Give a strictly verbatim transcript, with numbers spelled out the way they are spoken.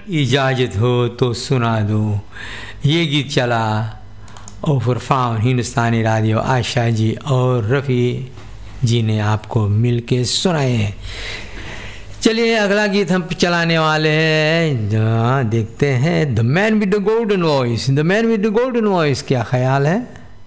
इजाज़त हो तो सुना दो। ये गीत चला और फुरफान हिंदुस्तानी रेडियो आशा जी और रफ़ी जी ने आपको मिल के सुनाए हैं। चलिए अगला गीत हम चलाने वाले हैं, देखते हैं the man with the golden voice. The man with the golden voice, क्या ख्याल है?